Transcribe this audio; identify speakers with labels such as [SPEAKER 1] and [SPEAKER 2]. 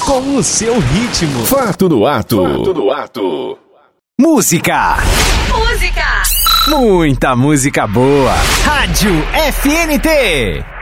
[SPEAKER 1] com o seu ritmo.
[SPEAKER 2] Fato no ato. Fato no ato.
[SPEAKER 1] Música.
[SPEAKER 3] Música.
[SPEAKER 1] Muita música boa. Rádio FNT.